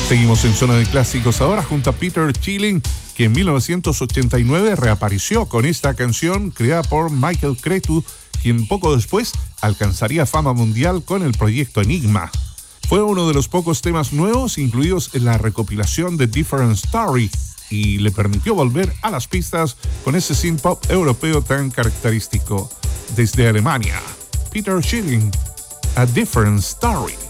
Seguimos en Zona de Clásicos ahora junto a Peter Schilling, que en 1989 reapareció con esta canción creada por Michael Cretu, quien poco después alcanzaría fama mundial con el proyecto Enigma. Fue uno de los pocos temas nuevos incluidos en la recopilación de Different Story y le permitió volver a las pistas con ese synth pop europeo tan característico. Desde Alemania, Peter Schilling, A Different Story.